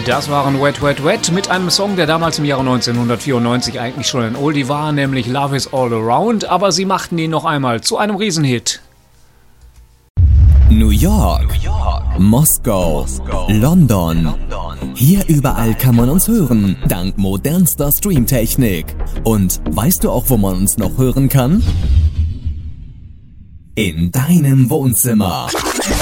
Das waren Wet Wet Wet mit einem Song, der damals im Jahre 1994 eigentlich schon ein Oldie war, nämlich Love is All Around, aber sie machten ihn noch einmal zu einem Riesenhit. New York, Moskau, London. Hier überall kann man uns hören, dank modernster Streamtechnik. Und weißt du auch, wo man uns noch hören kann? In deinem Wohnzimmer.